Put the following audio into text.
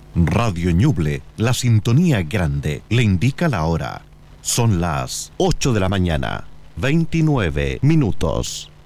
Radio Ñuble, la sintonía grande, le indica la hora. Son las 8 de la mañana, 29 minutos.